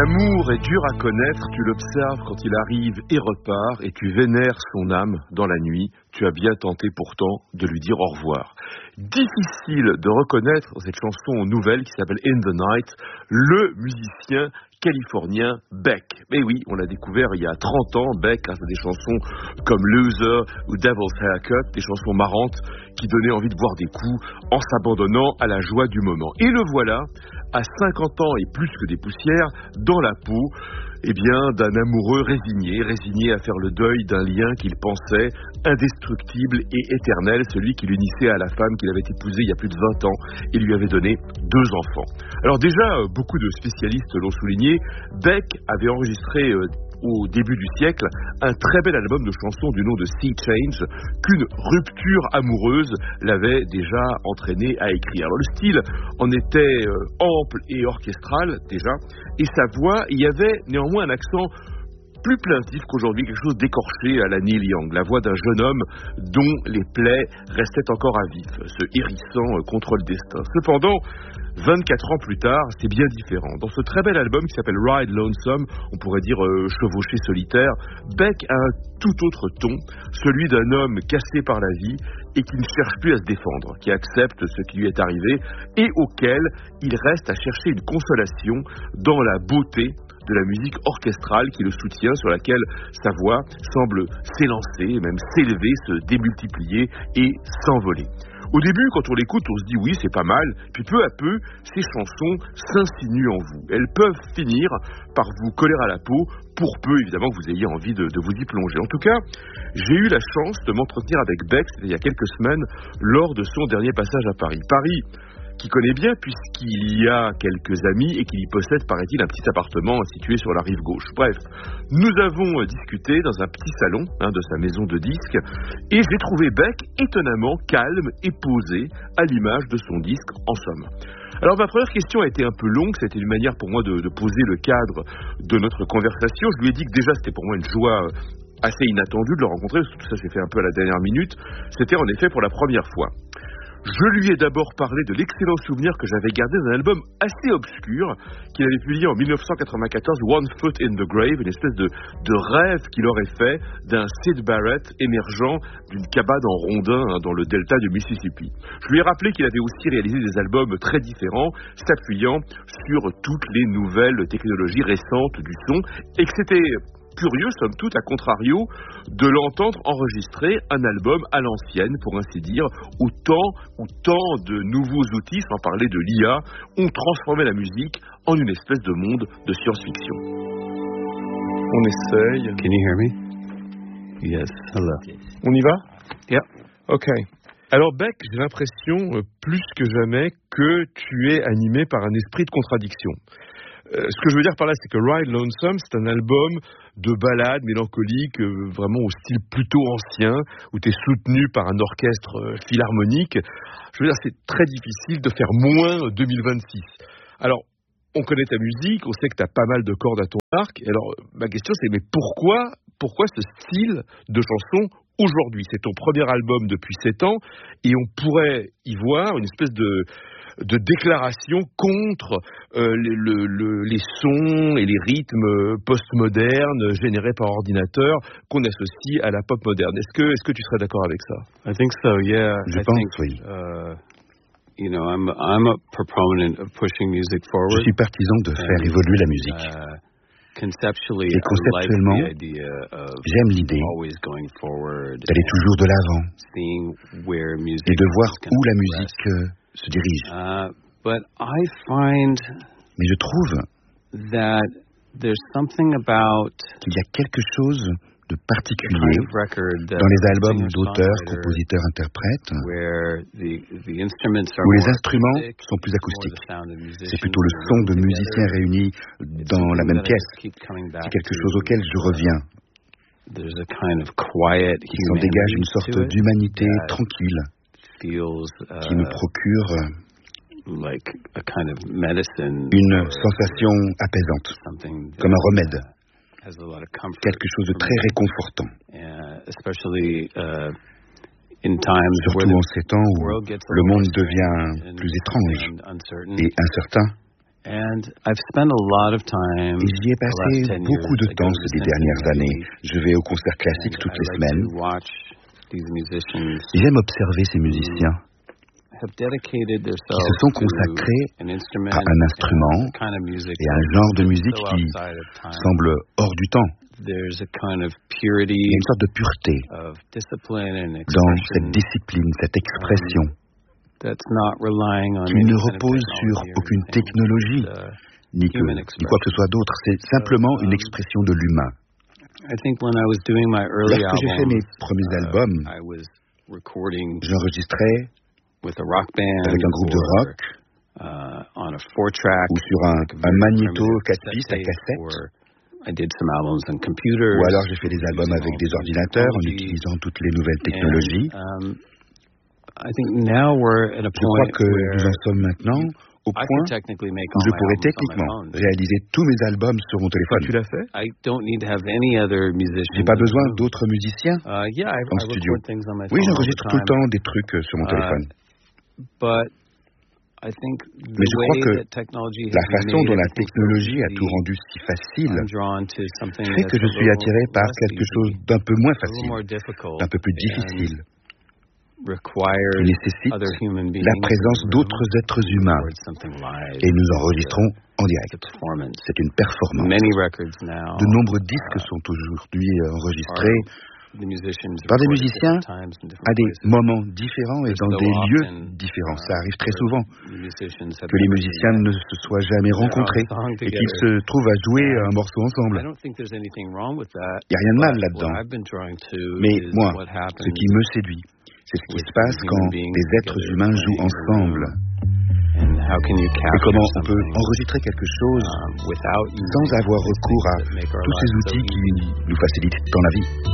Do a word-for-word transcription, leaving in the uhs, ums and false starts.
L'amour est dur à connaître, tu l'observes quand il arrive et repart, et tu vénères son âme dans la nuit. Tu as bien tenté pourtant de lui dire au revoir. Difficile de reconnaître cette chanson nouvelle qui s'appelle In the Night, le musicien californien Beck. Mais oui, on l'a découvert il y a trente ans, Beck, grâce à des chansons comme Loser ou Devil's Haircut, des chansons marrantes qui donnaient envie de boire des coups en s'abandonnant à la joie du moment. Et le voilà, à cinquante ans et plus que des poussières, dans la peau eh bien, d'un amoureux résigné, résigné à faire le deuil d'un lien qu'il pensait indestructible et éternel, celui qui l'unissait à la femme qu'il avait épousée il y a plus de vingt ans et lui avait donné deux enfants. Alors déjà, beaucoup de spécialistes l'ont souligné, Beck avait enregistré euh, au début du siècle, un très bel album de chansons du nom de Sea Change qu'une rupture amoureuse l'avait déjà entraîné à écrire. Alors le style en était euh, ample et orchestral déjà, et sa voix, il y avait néanmoins un accent plus plaintif qu'aujourd'hui, quelque chose d'écorché à la Neil Young, la voix d'un jeune homme dont les plaies restaient encore à vif, se hérissant contre le destin. Cependant, vingt-quatre ans plus tard, c'est bien différent. Dans ce très bel album qui s'appelle Ride Lonesome, on pourrait dire euh, chevauché solitaire, Beck a un tout autre ton, celui d'un homme cassé par la vie et qui ne cherche plus à se défendre, qui accepte ce qui lui est arrivé et auquel il reste à chercher une consolation dans la beauté de la musique orchestrale qui le soutient, sur laquelle sa voix semble s'élancer, même s'élever, se démultiplier et s'envoler. Au début, quand on l'écoute, on se dit oui, c'est pas mal, puis peu à peu, ces chansons s'insinuent en vous. Elles peuvent finir par vous coller à la peau, pour peu évidemment que vous ayez envie de, de vous y plonger. En tout cas, j'ai eu la chance de m'entretenir avec Beck il y a quelques semaines, lors de son dernier passage à Paris. Paris, qui connaît bien puisqu'il y a quelques amis et qu'il y possède, paraît-il, un petit appartement situé sur la rive gauche. Bref, nous avons discuté dans un petit salon hein, de sa maison de disques et j'ai trouvé Beck étonnamment calme et posé à l'image de son disque, en somme. Alors ma première question a été un peu longue, c'était une manière pour moi de, de poser le cadre de notre conversation. Je lui ai dit que déjà c'était pour moi une joie assez inattendue de le rencontrer, parce que tout ça j'ai fait un peu à la dernière minute. C'était en effet pour la première fois. Je lui ai d'abord parlé de l'excellent souvenir que j'avais gardé d'un album assez obscur qu'il avait publié en dix-neuf cent quatre-vingt-quatorze, One Foot in the Grave, une espèce de, de rêve qu'il aurait fait d'un Syd Barrett émergeant d'une cabane en rondin hein, dans le delta du Mississippi. Je lui ai rappelé qu'il avait aussi réalisé des albums très différents, s'appuyant sur toutes les nouvelles technologies récentes du son, et que c'était curieux, somme toute, à contrario, de l'entendre enregistrer un album à l'ancienne, pour ainsi dire, où tant, où tant de nouveaux outils, sans parler de l'I A, ont transformé la musique en une espèce de monde de science-fiction. On essaye. Can you hear me? Yes. Hello. On y va? Yeah. Ok. Alors Beck, j'ai l'impression, euh, plus que jamais, que tu es animé par un esprit de contradiction. Euh, ce que je veux dire par là, c'est que Ride Lonesome, c'est un album de ballades mélancoliques, euh, vraiment au style plutôt ancien, où tu es soutenu par un orchestre euh, philharmonique. Je veux dire, c'est très difficile de faire moins deux mille vingt-six. Alors, on connaît ta musique, on sait que tu as pas mal de cordes à ton arc. Alors, ma question, c'est, mais pourquoi, pourquoi ce style de chanson aujourd'hui? C'est ton premier album depuis sept ans, et on pourrait y voir une espèce de... de déclaration contre euh, le, le, le, les sons et les rythmes postmodernes générés par ordinateur qu'on associe à la pop moderne. Est-ce que, est-ce que tu serais d'accord avec ça? I think so, yeah. Je I pense, think, oui. Uh, you know, I'm, I'm a proponent of pushing music forward. Je suis partisan de faire and, évoluer la musique. Uh, conceptually, Et conceptuellement, I like the idea of j'aime l'idée always going forward d'aller toujours de l'avant seeing where music et de voir is où la progress. musique euh, se dirige. Uh, but I find Mais je trouve that there's something about qu'il y a quelque chose de the kind particulier of record that dans les albums d'auteurs, singer-songwriter, compositeurs, interprètes, where the, the instruments are où les more instruments acoustic, sont plus more acoustiques. the sound of musicians C'est plutôt le son de together. musiciens réunis It's dans la something même that I pièce. keep coming back C'est quelque to. chose auquel je reviens. There's a kind of quiet Il s'en dégage une humanity sorte to it d'humanité that tranquille feels, uh, qui me procure like a kind of medicine une or sensation apaisante, something that, comme un remède, uh, has a lot of comfort quelque chose de for très me. réconfortant. Uh, especially uh, in times where Surtout the en ces temps où world gets a le little monde strange devient and- plus étrange and uncertain. et incertain. And I've spent a lot of time Et j'y ai the passé last ten beaucoup years. de I go temps to ces the dix dernières symphony années. Je vais au concert classique and toutes I les like semaines. to watch these musicians J'aime observer ces musiciens have dedicated qui themselves se sont to consacrés an instrument à un instrument and a kind of music et à un that genre de is musique so qui outside of time. semble hors du temps. There's a kind of Il purity y a une sorte de pureté of discipline and dans cette expression discipline, cette expression, that's not relying on qui any ne kind of repose sur technology or aucune anything. technologie, It's, uh, ni, que, human ni quoi que ce soit d'autre. C'est simplement une um, expression de l'humain. I think when I was doing my early Lorsque j'ai fait mes albums, premiers uh, albums, I was recording j'enregistrais with a rock band avec un groupe de or, rock uh, on a four track ou sur un, like a un very magnéto primitive quatre pistes à tape, cassette, or I did some albums on computers, ou alors j'ai fait des albums using avec all des the ordinateurs en technology. utilisant toutes les nouvelles technologies. And, um, I think now we're at a Je crois point que where nous en sommes maintenant au I point could technically make où all je my pourrais albums on my techniquement phone. réaliser tous mes albums sur mon Toi, téléphone. tu l'as fait? I don't need to have any other musicians. J'ai pas in the besoin room. d'autres musiciens Uh, yeah, I, en I studio. record things on my Oui, phone all the j'enregistre tout le time. temps des trucs euh, sur mon Uh, téléphone. But I think the Mais je crois way que that technology has La façon made dont la everything so technologie a easy, tout rendu si facile I'm drawn to something fait que that's je a suis little attiré par less quelque easy, chose d'un peu moins a little facile, more difficult, d'un peu plus and difficile, requires qui nécessite other human beings la présence in the room d'autres êtres to humains. record something live. Et nous It's a- enregistrons en it's direct. a performance. C'est une performance. Many records now De nombreux disques uh, sont aujourd'hui euh, enregistrés are the musicians par des record at musiciens different times in different à des places. moments différents et There's dans so des lieux often, différents. uh, Ça arrive très where souvent the musicians have que les never musiciens met. ne se soient jamais They're on a rencontrés song et qu'ils together. se trouvent à jouer And un morceau I ensemble. don't think there's anything wrong with that. Il n'y a rien de mal but là-dedans. what I've been trying to Mais is moi, what ce happens qui me séduit, c'est ce qui with se passe human quand beings des êtres together humains jouent playing in a ensemble. room. And how can you Et capture comment on peut something, enregistrer quelque chose um, without sans using avoir these recours à things that make our tous ces lives so outils easy. qui nous facilitent tant la vie.